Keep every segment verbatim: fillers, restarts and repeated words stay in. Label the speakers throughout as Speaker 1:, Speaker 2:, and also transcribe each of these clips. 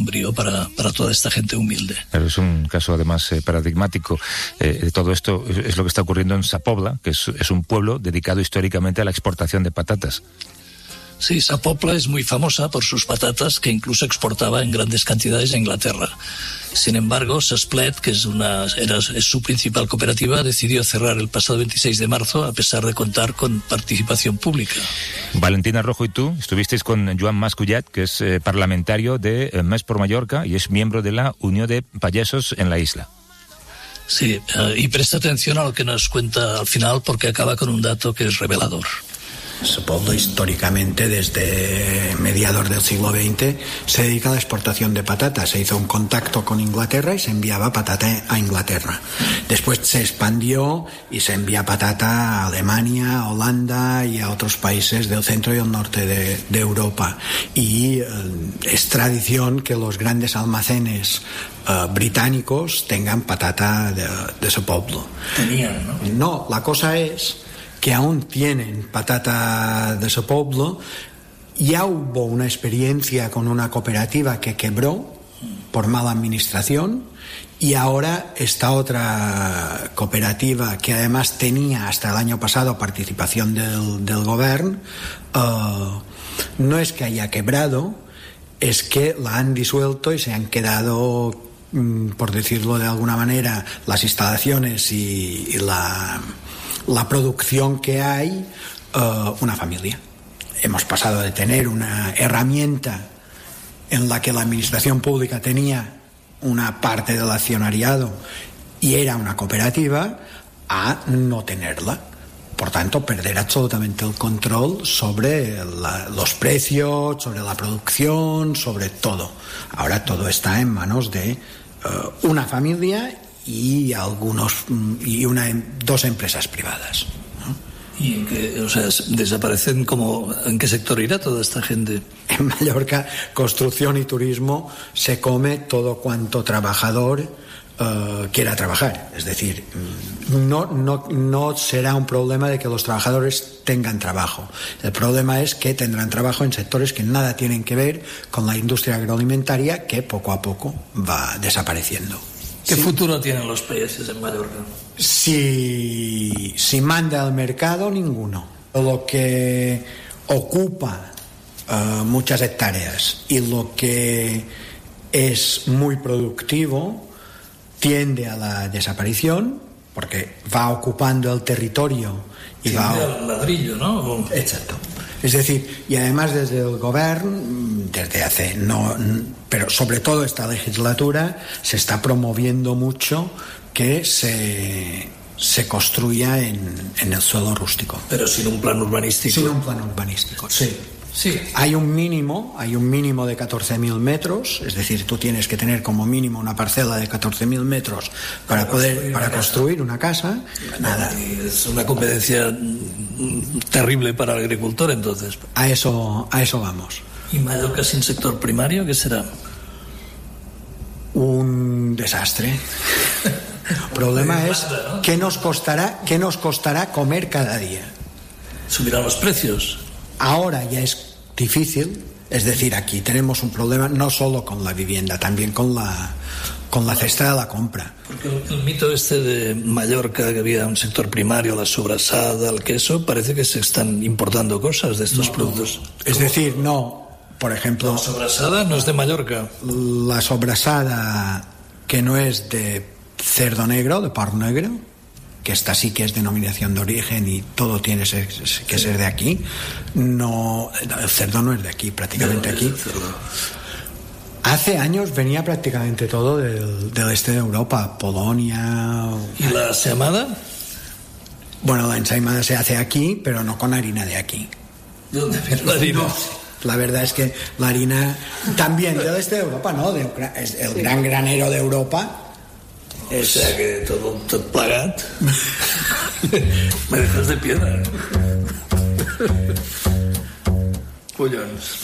Speaker 1: sombrío para, para toda esta gente humilde.
Speaker 2: Pero es un caso además eh, paradigmático. Eh, todo esto es lo que está ocurriendo en Sa Pobla, que es, es un pueblo dedicado históricamente a la exportación de patatas.
Speaker 1: Sí, Sa Pobla es muy famosa por sus patatas, que incluso exportaba en grandes cantidades a Inglaterra. Sin embargo, Sasplet, que es, una, era, es su principal cooperativa, decidió cerrar el pasado veintiséis de marzo a pesar de contar con participación pública.
Speaker 2: Valentina Rojo y tú estuvisteis con Joan Mascullat, que es eh, parlamentario de eh, Més por Mallorca y es miembro de la Unión de Payesos en la isla.
Speaker 1: Sí, uh, y presta atención a lo que nos cuenta al final porque acaba con un dato que es revelador.
Speaker 3: Sa Pobla históricamente desde mediados del siglo veinte se dedica a la exportación de patatas. Se hizo un contacto con Inglaterra y se enviaba patata a Inglaterra. Después se expandió y se envía patata a Alemania, a Holanda y a otros países del centro y del norte de, de Europa. Y eh, es tradición que los grandes almacenes eh, británicos tengan patata de, de Sa Pobla.
Speaker 1: Tenían, ¿no?
Speaker 3: No, la cosa es que aún tienen patata de Sa Pobla. Ya hubo una experiencia con una cooperativa que quebró por mala administración y ahora esta otra cooperativa que además tenía hasta el año pasado participación del, del gobierno, uh, no es que haya quebrado, es que la han disuelto y se han quedado, por decirlo de alguna manera, las instalaciones y, y la la producción que hay, uh, una familia. Hemos pasado de tener una herramienta en la que la administración pública tenía una parte del accionariado y era una cooperativa, a no tenerla. Por tanto, perder absolutamente el control sobre la, los precios, sobre la producción, sobre todo. Ahora todo está en manos de uh, una familia y algunos y una dos empresas privadas, ¿no?
Speaker 1: ¿Y en qué, o sea, desaparecen como en qué sector irá toda esta gente?
Speaker 3: En Mallorca, construcción y turismo se come todo cuanto trabajador uh, quiera trabajar. Es decir, no, no, no será un problema de que los trabajadores tengan trabajo. El problema es que tendrán trabajo en sectores que nada tienen que ver con la industria agroalimentaria que poco a poco va desapareciendo.
Speaker 1: ¿Qué
Speaker 3: sí.
Speaker 1: futuro tienen los países en Mallorca?
Speaker 3: Si, si manda al mercado, ninguno. Lo que ocupa uh, muchas hectáreas y lo que es muy productivo tiende a la desaparición porque va ocupando el territorio y
Speaker 1: tiende
Speaker 3: va
Speaker 1: al ladrillo, ¿no?
Speaker 3: Exacto. Es decir, y además desde el gobierno, desde hace, no, pero sobre todo esta legislatura, se está promoviendo mucho que se, se construya en, en el suelo rústico.
Speaker 1: Pero sin un plan urbanístico.
Speaker 3: Sin un plan urbanístico, sí.
Speaker 1: Sí.
Speaker 3: Hay un mínimo, hay un mínimo de catorce mil metros, es decir, tú tienes que tener como mínimo una parcela de catorce mil metros para, para poder construir para una construir una casa. Nada.
Speaker 1: Es una competencia terrible para el agricultor, entonces.
Speaker 3: A eso, a eso vamos.
Speaker 1: ¿Y Mallorca sin sector primario qué será?
Speaker 3: Un desastre. El problema es qué nos costará, qué nos costará comer cada día.
Speaker 1: ¿Subirán los precios?
Speaker 3: Ahora ya es difícil, es decir, aquí tenemos un problema no solo con la vivienda, también con la con la cesta de la compra.
Speaker 1: Porque el, el mito este de Mallorca, que había un sector primario, la sobrasada, el queso, parece que se están importando cosas de estos no, productos.
Speaker 3: Es decir, no, por ejemplo...
Speaker 1: La sobrasada no es de Mallorca.
Speaker 3: La sobrasada que no es de cerdo negro, de porc negro, que esta sí que es denominación de origen y todo tiene que ser de aquí, no, el cerdo no es de aquí, prácticamente aquí. Hace años venía prácticamente todo del, del este de Europa, Polonia.
Speaker 1: ¿Y la ensaimada?
Speaker 3: Bueno, la ensaimada se hace aquí, pero no con harina de aquí.
Speaker 1: ¿De dónde viene la harina?
Speaker 3: No. La verdad es que la harina también del este de Europa, ¿no? De, es el gran granero de Europa.
Speaker 1: O sea que todo, todo plagat. Me dejas de piedra. Collons.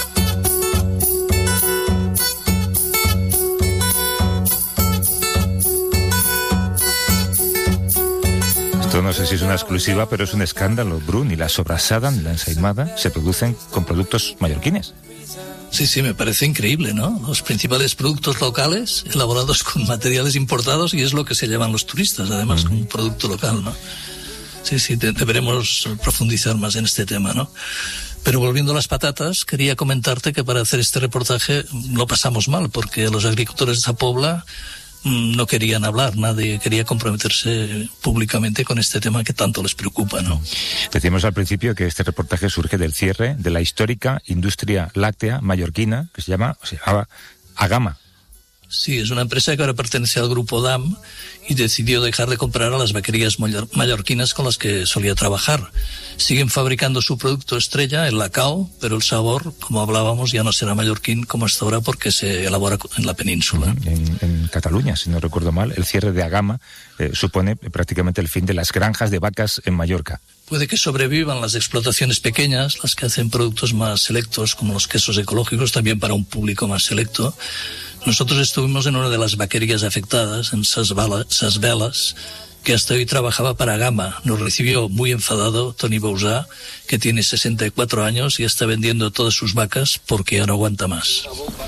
Speaker 2: Esto no sé si es una exclusiva, pero es un escándalo, Bru. Ni la sobrasada ni la ensaimada se producen con productos mallorquines.
Speaker 1: Sí, sí, me parece increíble, ¿no? Los principales productos locales elaborados con materiales importados y es lo que se llevan los turistas, además, como un producto local, ¿no? Sí, sí, de- deberemos profundizar más en este tema, ¿no? Pero volviendo a las patatas, quería comentarte que para hacer este reportaje lo pasamos mal, porque los agricultores de Zapobla mm, no querían hablar, nadie quería comprometerse públicamente con este tema que tanto les preocupa, ¿no?
Speaker 2: Decíamos al principio que este reportaje surge del cierre de la histórica industria láctea mallorquina que se llama, se llamaba Agama.
Speaker 1: Sí, es una empresa que ahora pertenece al grupo D A M y decidió dejar de comprar a las vaquerías mallor- mallorquinas con las que solía trabajar. Siguen fabricando su producto estrella, el lacao, pero el sabor, como hablábamos, ya no será mallorquín como hasta ahora porque se elabora en la península.
Speaker 2: En, en Cataluña, si no recuerdo mal, el cierre de Agama eh, supone prácticamente el fin de las granjas de vacas en Mallorca.
Speaker 1: Puede que sobrevivan las explotaciones pequeñas, las que hacen productos más selectos, como los quesos ecológicos, también para un público más selecto. Nosotros estuvimos en una de las vaquerías afectadas, en Ses Vala- Ses Velas, que hasta hoy trabajaba para Gama. Nos recibió muy enfadado Toni Bousà, que tiene sesenta y cuatro años y está vendiendo todas sus vacas porque ya no aguanta más.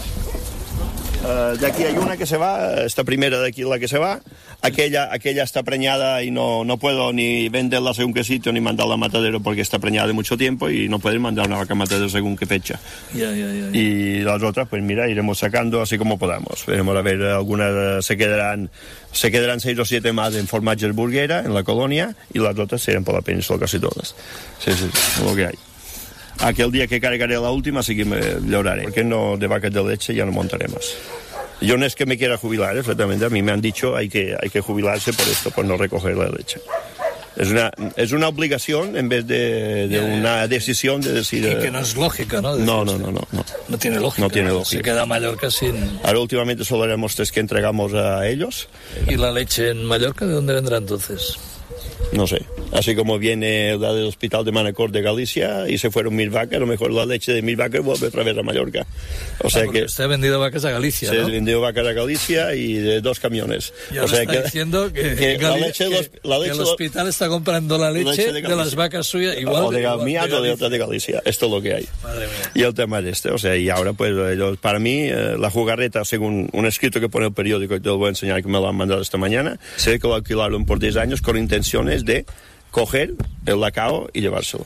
Speaker 4: Uh, de aquí hay una que se va, esta primera de aquí la que se va, aquella, aquella está preñada y no, no puedo ni venderla según qué sitio ni mandarla a matadero porque está preñada de mucho tiempo y no pueden mandar una vaca a matadero según qué fecha.
Speaker 1: Ya, ya, ya, ya.
Speaker 4: Y las otras, pues mira, iremos sacando así como podamos. Veremos a ver, algunas se quedarán, se quedarán seis o siete más en Formatges Burguera, en la colonia, y las otras serán por la península casi todas. Sí, sí, es lo que hay. Aquel día que cargaré la última sí que me lloraré, porque no de vacas de leche ya no montaré más. Yo no es que me quiera jubilar, exactamente, a mí me han dicho hay que hay que jubilarse por esto, por no recoger la leche. Es una es una obligación en vez de, de una decisión de decir...
Speaker 1: Y que no es lógica, ¿no?
Speaker 4: No, no, no, no, no.
Speaker 1: No tiene lógica.
Speaker 4: No tiene lógica.
Speaker 1: Se queda Mallorca sin...
Speaker 4: Ahora últimamente solo haremos tres que entregamos a ellos.
Speaker 1: ¿Y la leche en Mallorca de dónde vendrá entonces?
Speaker 4: No sé, así como viene la del hospital de Manacor de Galicia y se fueron mil vacas, a lo mejor la leche de mil vacas vuelve otra vez a Mallorca. O sea
Speaker 1: Ah,
Speaker 4: que
Speaker 1: usted ha vendido vacas a Galicia,
Speaker 4: se
Speaker 1: ¿no?
Speaker 4: vendió vacas a Galicia y de dos camiones.
Speaker 1: Y
Speaker 4: O
Speaker 1: ahora
Speaker 4: sea
Speaker 1: está
Speaker 4: que,
Speaker 1: diciendo que,
Speaker 4: que la
Speaker 1: Gali-
Speaker 4: leche de los-
Speaker 1: que-
Speaker 4: la
Speaker 1: que
Speaker 4: leche
Speaker 1: el
Speaker 4: de los-
Speaker 1: hospital está comprando la leche,
Speaker 4: leche de
Speaker 1: de,
Speaker 4: Galicia.
Speaker 1: las vacas suyas, igual
Speaker 4: o de
Speaker 1: igual
Speaker 4: mías o de
Speaker 1: Galicia.
Speaker 4: otras de Galicia. Esto es lo que hay.
Speaker 1: Madre mía.
Speaker 4: Y el tema es este, o sea, y ahora pues ellos, para mí, eh, la jugarreta, según un escrito que pone el periódico, y te lo voy a enseñar que me lo han mandado esta mañana, se ve que lo alquilaron por diez años con intenciones de coger el lacao y llevárselo.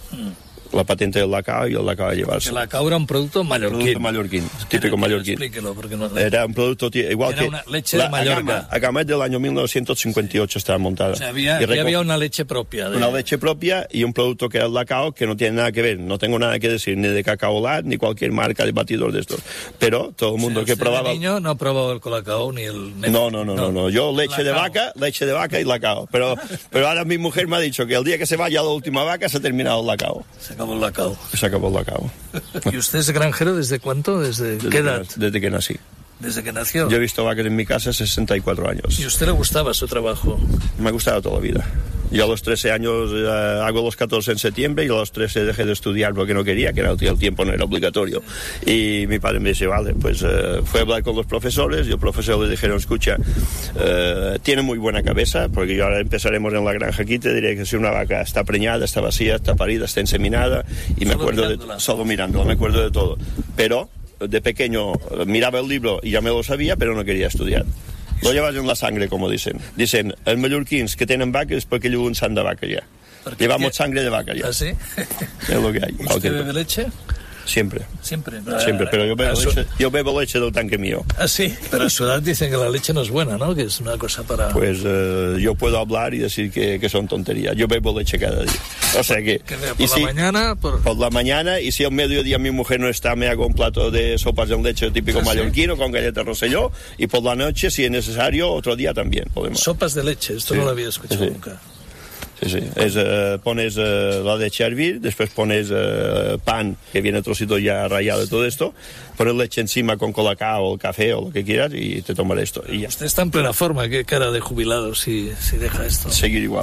Speaker 4: La patente del lacao y el lacao a
Speaker 1: Que
Speaker 4: llevárselo.
Speaker 1: la cabra un producto mallorquín.
Speaker 4: Producto mallorquín, típico mallorquín.
Speaker 1: Explíquelo, porque no...
Speaker 4: Era un producto tí- igual
Speaker 1: Era
Speaker 4: que
Speaker 1: una leche
Speaker 4: la
Speaker 1: de Mallorca.
Speaker 4: Agama, Agama es del año mil novecientos cincuenta y ocho, estaba montada.
Speaker 1: O sea, había,
Speaker 4: Y
Speaker 1: ya
Speaker 4: reco-
Speaker 1: había una leche propia. De...
Speaker 4: una leche propia y un producto que es el lacao, que no tiene nada que ver, no tengo nada que decir ni de Cacao Lat ni cualquier marca de batidor de estos, pero todo el mundo
Speaker 1: O sea,
Speaker 4: que
Speaker 1: usted de
Speaker 4: probaba...
Speaker 1: niño no ha probado el colacao ni el...
Speaker 4: No, no, no, no, no, yo leche de
Speaker 1: Lacao.
Speaker 4: vaca, leche de vaca y lacao, pero, pero ahora mi mujer me ha dicho que el día que se vaya la última vaca se ha terminado el lacao,
Speaker 1: Se acabó el lacao.
Speaker 4: se acabó el lacao.
Speaker 1: ¿Y usted es granjero desde cuánto? ¿Desde,
Speaker 4: Desde
Speaker 1: qué
Speaker 4: que
Speaker 1: edad?
Speaker 4: nací- Desde que nací.
Speaker 1: Desde que nació.
Speaker 4: Yo he visto vacas en mi casa sesenta y cuatro años.
Speaker 1: ¿Y a usted le gustaba su trabajo?
Speaker 4: Me ha gustado toda la vida. Yo a los trece años eh, hago los catorce en septiembre y a los trece dejé de estudiar porque no quería, que era, el tiempo no era obligatorio. Y mi padre me dice, vale, pues eh, fue a hablar con los profesores y los profesores le dijeron, escucha, eh, tiene muy buena cabeza, porque yo ahora empezaremos en la granja aquí, te diré que si una vaca está preñada, está vacía, está parida, está inseminada, y me
Speaker 1: Solo
Speaker 4: acuerdo
Speaker 1: mirándola.
Speaker 4: de solo mirándola, me acuerdo de todo. Pero de pequeño eh, miraba el libro y ya me lo sabía, pero no quería estudiar. Lo llevas en la sangre, como dicen. Dicen, els mallorquins que tenen vaca és perquè llevan sang de vaca ya.
Speaker 1: Porque
Speaker 4: Llevamos
Speaker 1: ¿qué?
Speaker 4: sangre de vaca ya.
Speaker 1: ¿Ah, sí?
Speaker 4: Es lo que hay.
Speaker 1: ¿Usted
Speaker 4: Cualquier-
Speaker 1: bebe leche?
Speaker 4: Siempre,
Speaker 1: Siempre.
Speaker 4: siempre. Pero yo bebo,
Speaker 1: a su-
Speaker 4: leche, yo bebo leche del tanque mío.
Speaker 1: Ah, sí, pero a su edad dicen que la leche no es buena, ¿no? Que es una cosa para...
Speaker 4: Pues eh, yo puedo hablar y decir que, que son tonterías. Yo bebo leche cada día. O sea que...
Speaker 1: que vea,
Speaker 4: y
Speaker 1: por la
Speaker 4: si-
Speaker 1: mañana... Por...
Speaker 4: Por la mañana, y si al mediodía mi mujer no está, me hago un plato de sopas de leche típico
Speaker 1: Ah, sí.
Speaker 4: mallorquino con galletas Rosselló, y por la noche, si es necesario, otro día también podemos.
Speaker 1: Sopas de leche, esto
Speaker 4: Sí.
Speaker 1: no lo había escuchado
Speaker 4: Sí.
Speaker 1: nunca.
Speaker 4: Sí, sí. Es, eh, pones eh, la leche a hervir, después pones eh, pan, que viene trocito ya rallado y todo esto, pones leche encima con colacao o café o lo que quieras y te tomas esto. Y ya.
Speaker 1: Usted está en plena forma, qué cara de jubilado si, si deja esto.
Speaker 4: Seguir igual.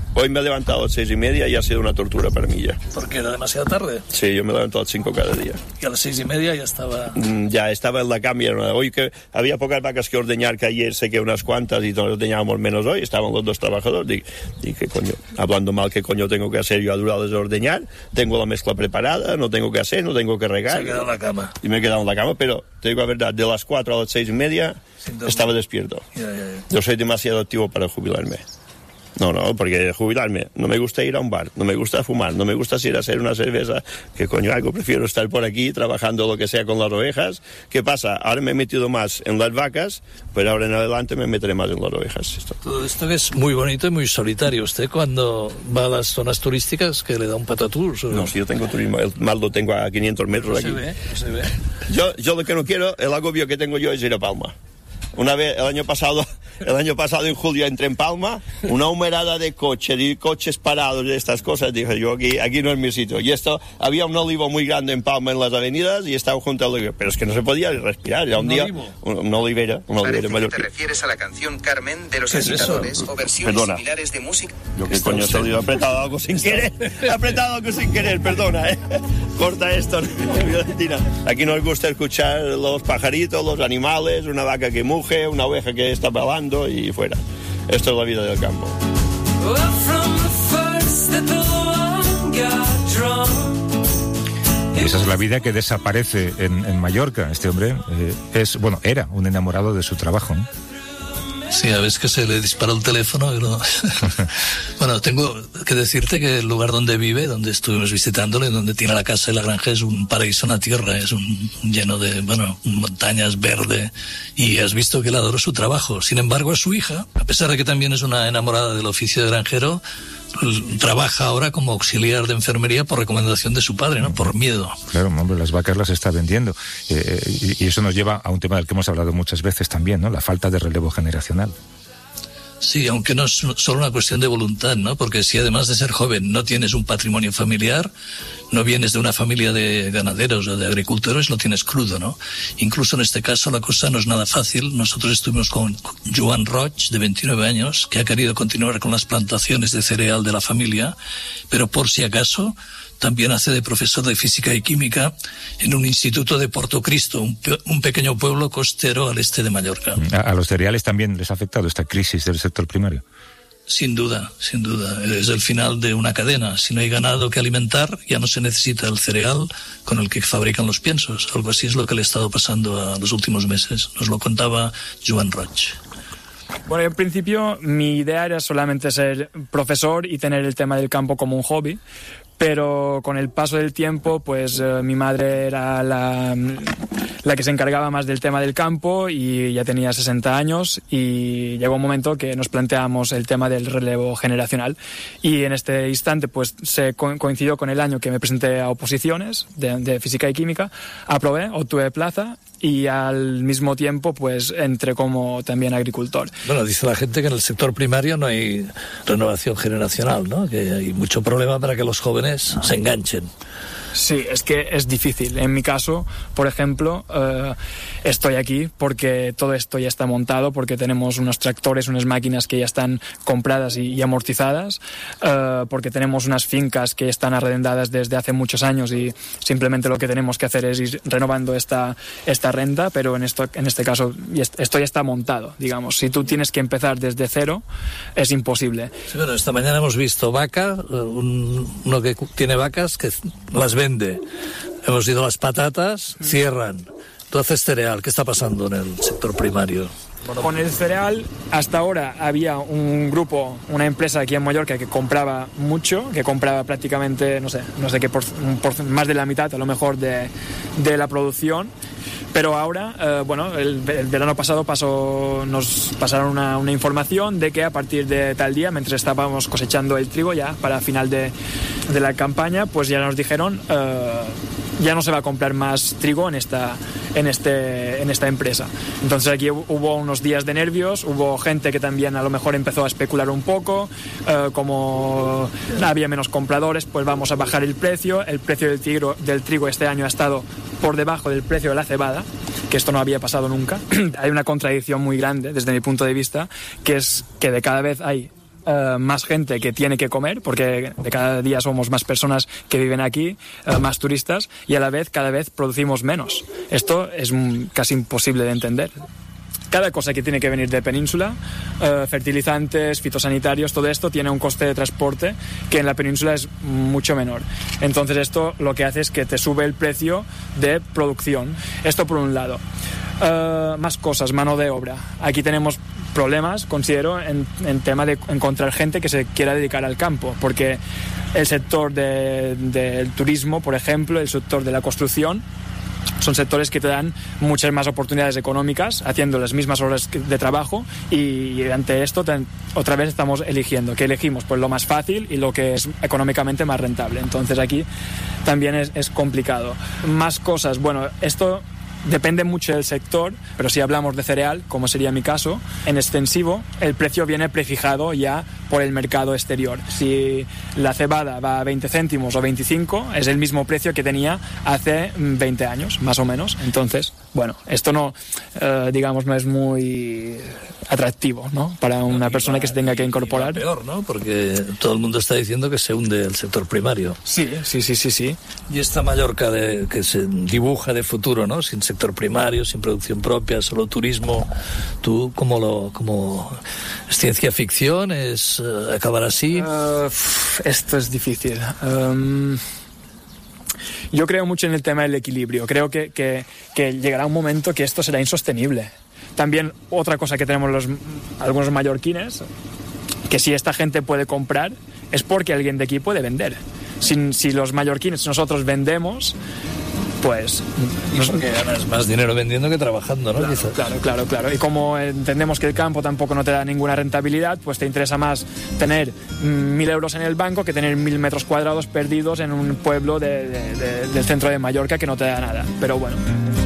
Speaker 4: Hoy me he levantado a las seis y media y ha sido una tortura para mí ya.
Speaker 1: Porque era demasiado tarde.
Speaker 4: Sí, yo me levanto a las cinco cada día.
Speaker 1: Y a las seis y media ya estaba...
Speaker 4: Mm, ya estaba en la cambia. Hoy que había pocas vacas que ordeñar, que ayer sé que unas cuantas y todos ordeñábamos menos hoy, estaban los dos trabajadores. Y, y qué coño, hablando mal, ¿qué coño tengo que hacer yo a durarles de ordeñar? Tengo la mezcla preparada, no tengo que hacer, no tengo que regar.
Speaker 1: Se ha quedado en la cama.
Speaker 4: Y me he quedado en la cama, pero te digo la verdad, de las cuatro a las seis y media estaba despierto.
Speaker 1: Ya, ya, ya.
Speaker 4: Yo soy demasiado activo para jubilarme. No, no, porque jubilarme, no me gusta ir a un bar, no me gusta fumar, no me gusta ir a hacer una cerveza, que coño hago, prefiero estar por aquí trabajando lo que sea con las ovejas. ¿Qué pasa? Ahora me he metido más en las vacas, pero ahora en adelante me meteré más en las ovejas. Esto.
Speaker 1: Todo esto que es muy bonito y muy solitario. ¿Usted cuando va a las zonas turísticas que le da un patatús? ¿O?
Speaker 4: No, si yo tengo turismo, el mal lo tengo a quinientos metros
Speaker 1: No
Speaker 4: aquí.
Speaker 1: se ve, no se ve.
Speaker 4: Yo, yo lo que no quiero, el agobio que tengo yo es ir a Palma. Una vez, el año pasado, el año pasado en julio entré en Palma, una humerada de coches y coches parados y estas cosas, dije yo, aquí, aquí no es mi sitio. Y esto, había un olivo muy grande en Palma en las avenidas y estaba junto al olivo, pero es que no se podía respirar, era un,
Speaker 1: ¿Un
Speaker 4: día,
Speaker 1: olivo?
Speaker 4: una olivera, una olivera
Speaker 5: Parece
Speaker 4: mayor.
Speaker 5: que te refieres a la canción Carmen de los
Speaker 1: ¿Qué es
Speaker 5: agitadores
Speaker 1: eso?
Speaker 5: o versiones
Speaker 4: Perdona.
Speaker 5: similares de música.
Speaker 4: Yo qué coño he salido, he apretado algo sin querer, he apretado algo sin querer, perdona, ¿eh? Corta esto, Violentina. Aquí nos gusta escuchar los pajaritos, los animales, una vaca que muge, una oveja que está balando y fuera. Esto es la vida del campo.
Speaker 2: Y esa es la vida que desaparece en, en Mallorca. Este hombre eh, es, bueno, era un enamorado de su trabajo, ¿no?
Speaker 1: Sí, a veces que se le dispara el teléfono. Pero... bueno, tengo que decirte que el lugar donde vive, donde estuvimos visitándole, donde tiene la casa y la granja, es un paraíso en la tierra, es un lleno de, bueno, montañas, verde, y has visto que él adoró su trabajo. Sin embargo, a su hija, a pesar de que también es una enamorada del oficio de granjero, trabaja ahora como auxiliar de enfermería por recomendación de su padre, ¿no? Por miedo.
Speaker 2: Claro, hombre, las vacas las está vendiendo. Eh, y, y eso nos lleva a un tema del que hemos hablado muchas veces también, ¿no? La falta de relevo generacional.
Speaker 1: Sí, aunque no es solo una cuestión de voluntad, ¿no? Porque si además de ser joven no tienes un patrimonio familiar, no vienes de una familia de ganaderos o de agricultores, lo tienes crudo, ¿no? Incluso en este caso la cosa no es nada fácil. Nosotros estuvimos con Joan Roig, de veintinueve años, que ha querido continuar con las plantaciones de cereal de la familia, pero por si acaso también hace de profesor de física y química en un instituto de Portocristo, un, pe- un pequeño pueblo costero al este de Mallorca.
Speaker 2: A, a los cereales también les ha afectado esta crisis del sector primario.
Speaker 1: Sin duda, sin duda. Es el final de una cadena. Si no hay ganado que alimentar, ya no se necesita el cereal con el que fabrican los piensos. Algo así es lo que le ha estado pasando a los últimos meses. Nos lo contaba Joan Roig.
Speaker 6: Bueno, en principio mi idea era solamente ser profesor y tener el tema del campo como un hobby, pero con el paso del tiempo, pues eh, mi madre era la, la que se encargaba más del tema del campo y ya tenía sesenta años y llegó un momento que nos planteamos el tema del relevo generacional y en este instante pues se co- coincidió con el año que me presenté a oposiciones de, de física y química, aprobé, obtuve plaza y al mismo tiempo pues entré como también agricultor.
Speaker 1: Bueno, dice la gente que en el sector primario no hay renovación generacional, ¿no? Que hay mucho problema para que los jóvenes se enganchen.
Speaker 6: Sí, es que es difícil. En mi caso, por ejemplo, eh, estoy aquí porque todo esto ya está montado, porque tenemos unos tractores, unas máquinas que ya están compradas y, y amortizadas, eh, porque tenemos unas fincas que están arrendadas desde hace muchos años y simplemente lo que tenemos que hacer es ir renovando esta, esta renta, pero en, esto, en este caso esto ya está montado, digamos. Si tú tienes que empezar desde cero, es imposible.
Speaker 1: Sí, bueno, esta mañana hemos visto vaca, un, uno que tiene vacas que las vende. Hemos ido a las patatas, cierran. Tú haces cereal. ¿Qué está pasando en el sector primario?
Speaker 6: Con el cereal, hasta ahora había un grupo, una empresa aquí en Mallorca que compraba mucho, que compraba prácticamente, no sé, no sé qué, por, por, más de la mitad a lo mejor de, de la producción. Pero ahora, eh, bueno, el, el verano pasado pasó, nos pasaron una, una información de que a partir de tal día, mientras estábamos cosechando el trigo ya para final de, de la campaña, pues ya nos dijeron eh, ya no se va a comprar más trigo en esta, en este, en esta empresa. Entonces aquí hubo unos días de nervios, hubo gente que también a lo mejor empezó a especular un poco, eh, como había menos compradores, pues vamos a bajar el precio. El precio del trigo, del trigo este año ha estado por debajo del precio de la cebada, que esto no había pasado nunca. Hay una contradicción muy grande desde mi punto de vista, que es que de cada vez hay uh, más gente que tiene que comer, porque de cada día somos más personas que viven aquí, uh, más turistas, y a la vez cada vez producimos menos. Esto es mm, casi imposible de entender. Cada cosa que tiene que venir de península, uh, fertilizantes, fitosanitarios, todo esto tiene un coste de transporte que en la península es mucho menor. Entonces esto lo que hace es que te sube el precio de producción. Esto por un lado. Uh, más cosas, mano de obra. Aquí tenemos problemas, considero, en, en tema de encontrar gente que se quiera dedicar al campo, porque el sector de, del turismo, por ejemplo, el sector de la construcción, son sectores que te dan muchas más oportunidades económicas haciendo las mismas horas de trabajo, y ante esto te, otra vez estamos eligiendo. ¿Qué elegimos? Pues lo más fácil y lo que es económicamente más rentable. Entonces aquí también es, es complicado. Más cosas, bueno, esto depende mucho del sector, pero si hablamos de cereal, como sería mi caso, en extensivo el precio viene prefijado ya por el mercado exterior. Si la cebada va a veinte céntimos o veinticinco, es el mismo precio que tenía hace veinte años, más o menos. Entonces, bueno, esto no, eh, digamos, no es muy atractivo, ¿no?, para una no, persona va, que se tenga que incorporar.
Speaker 1: Peor, ¿no?, porque todo el mundo está diciendo que se hunde el sector primario.
Speaker 6: Sí, sí, sí, sí, sí.
Speaker 1: Y esta Mallorca de, que se dibuja de futuro, ¿no?, sin sector primario, sin producción propia, solo turismo. ¿Tú cómo lo, cómo es ciencia ficción? ¿Es uh, acabar así?
Speaker 6: Uh, esto es difícil. Um, yo creo mucho en el tema del equilibrio. Creo que, que, que llegará un momento que esto será insostenible. También otra cosa que tenemos los, algunos mallorquines, que si esta gente puede comprar es porque alguien de aquí puede vender. Si, si los mallorquines nosotros vendemos, pues
Speaker 1: y porque ganas más dinero vendiendo que trabajando, ¿no?
Speaker 6: Claro, claro, claro, claro. Y como entendemos que el campo tampoco no te da ninguna rentabilidad, pues te interesa más tener mil euros en el banco que tener mil metros cuadrados perdidos en un pueblo de, de, de, del centro de Mallorca que no te da nada. Pero bueno.